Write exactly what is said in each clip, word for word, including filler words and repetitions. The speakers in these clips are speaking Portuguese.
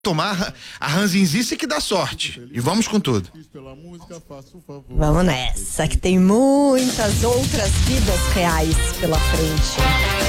tomar a ranzinzice que dá sorte. E vamos com tudo. Vamos nessa, que tem muitas outras vidas reais pela frente.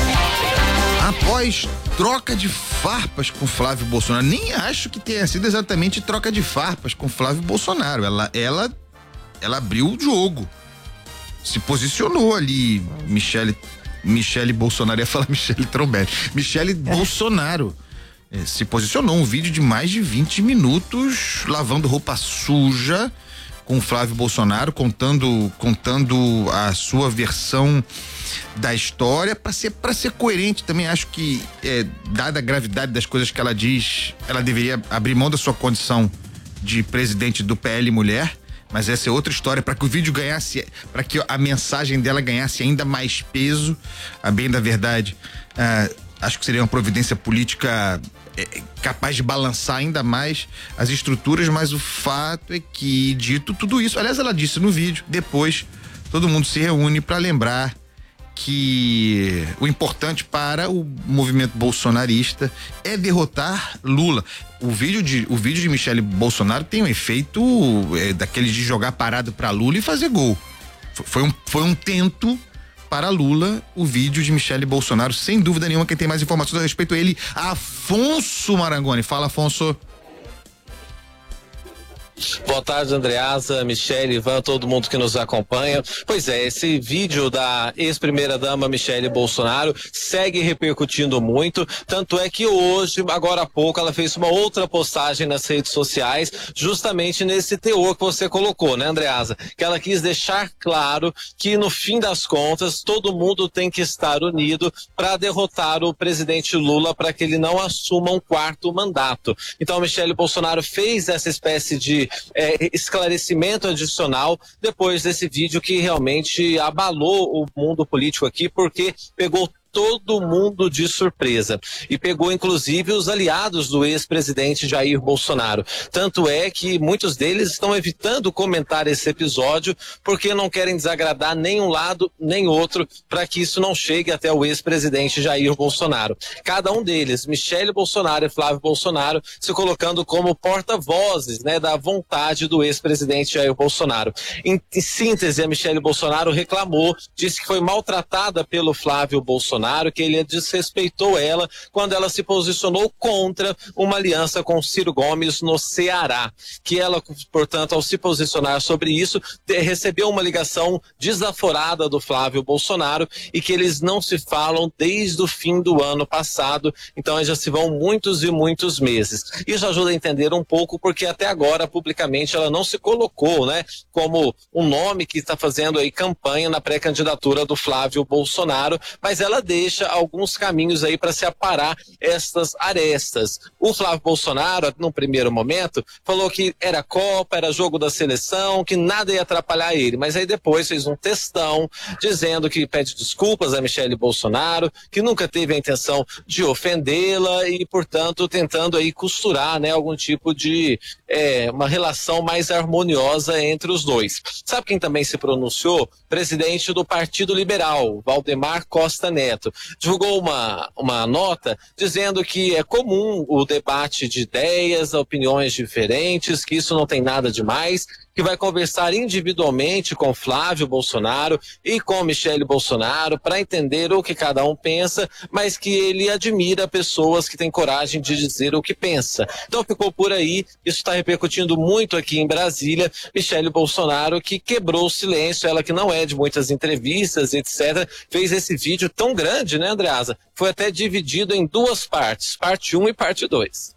Após troca de farpas com Flávio Bolsonaro, nem acho que tenha sido exatamente troca de farpas com Flávio Bolsonaro. Ela, ela, ela abriu o jogo. Se posicionou ali, Michele, Michele Bolsonaro, ia falar Michele Trombelli, Michele é. Bolsonaro eh, se posicionou, um vídeo de mais de vinte minutos, lavando roupa suja com Flávio Bolsonaro, contando, contando a sua versão da história, para ser, para ser coerente. Também acho que, eh, dada a gravidade das coisas que ela diz, ela deveria abrir mão da sua condição de presidente do P L Mulher. Mas essa é outra história, para que o vídeo ganhasse, para que a mensagem dela ganhasse ainda mais peso, a bem da verdade, uh, acho que seria uma providência política é, capaz de balançar ainda mais as estruturas, mas o fato é que, dito tudo isso, aliás, ela disse no vídeo, depois todo mundo se reúne para lembrar que o importante para o movimento bolsonarista é derrotar Lula. O vídeo de, o vídeo de Michele Bolsonaro tem um efeito é, daquele de jogar parado para Lula e fazer gol. Foi um, foi um tento para Lula, o vídeo de Michele Bolsonaro, sem dúvida nenhuma. Quem tem mais informações a respeito é ele, Afonso Marangoni. Fala, Afonso. Boa tarde, Andreasa, Michele, Ivan, todo mundo que nos acompanha. Pois é, esse vídeo da ex-primeira-dama Michele Bolsonaro segue repercutindo muito, tanto é que hoje, agora há pouco, ela fez uma outra postagem nas redes sociais, justamente nesse teor que você colocou, né, Andreasa? Que ela quis deixar claro que, no fim das contas, todo mundo tem que estar unido para derrotar o presidente Lula, para que ele não assuma um quarto mandato. Então, a Michele Bolsonaro fez essa espécie de É, esclarecimento adicional depois desse vídeo que realmente abalou o mundo político aqui, porque pegou todo mundo de surpresa e pegou inclusive os aliados do ex-presidente Jair Bolsonaro. Tanto é que muitos deles estão evitando comentar esse episódio porque não querem desagradar nem um lado nem outro, para que isso não chegue até o ex-presidente Jair Bolsonaro. Cada um deles, Michele Bolsonaro e Flávio Bolsonaro, se colocando como porta-vozes, né, da vontade do ex-presidente Jair Bolsonaro. Em, em síntese, a Michele Bolsonaro reclamou, disse que foi maltratada pelo Flávio Bolsonaro, que ele desrespeitou ela quando ela se posicionou contra uma aliança com Ciro Gomes no Ceará, que ela, portanto, ao se posicionar sobre isso, recebeu uma ligação desaforada do Flávio Bolsonaro e que eles não se falam desde o fim do ano passado, então já se vão muitos e muitos meses. Isso ajuda a entender um pouco porque até agora, publicamente, ela não se colocou, né, como um nome que está fazendo aí campanha na pré-candidatura do Flávio Bolsonaro, mas ela deixa alguns caminhos aí para se aparar estas arestas. O Flávio Bolsonaro, no primeiro momento, falou que era Copa, era jogo da seleção, que nada ia atrapalhar ele, mas aí depois fez um textão dizendo que pede desculpas a Michele Bolsonaro, que nunca teve a intenção de ofendê-la e, portanto, tentando aí costurar, né, algum tipo de é, uma relação mais harmoniosa entre os dois. Sabe quem também se pronunciou? Presidente do Partido Liberal, Valdemar Costa Neto. Divulgou uma, uma nota dizendo que é comum o debate de ideias, opiniões diferentes, que isso não tem nada de mais, que vai conversar individualmente com Flávio Bolsonaro e com Michele Bolsonaro para entender o que cada um pensa, mas que ele admira pessoas que têm coragem de dizer o que pensa. Então ficou por aí, isso está repercutindo muito aqui em Brasília. Michele Bolsonaro, que quebrou o silêncio, ela que não é de muitas entrevistas, etcétera, fez esse vídeo tão grande, né, Andreasa? Foi até dividido em duas partes, parte um e parte dois.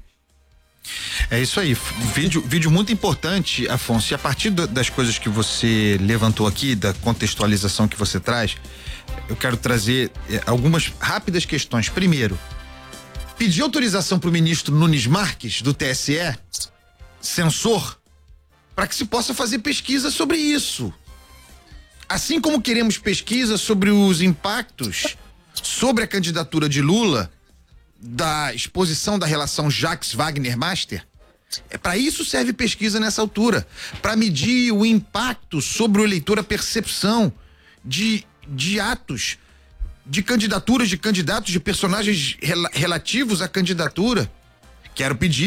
É isso aí, vídeo, vídeo muito importante, Afonso, e a partir do, das coisas que você levantou aqui, da contextualização que você traz, eu quero trazer é, algumas rápidas questões. Primeiro, pedir autorização para o ministro Nunes Marques, do T S E, censor, para que se possa fazer pesquisa sobre isso. Assim como queremos pesquisa sobre os impactos sobre a candidatura de Lula, da exposição da relação Jacques-Wagner-Master, é para isso serve pesquisa nessa altura, para medir o impacto sobre o eleitor, a percepção de, de atos, de candidaturas, de candidatos, de personagens rel, relativos à candidatura, Quero pedir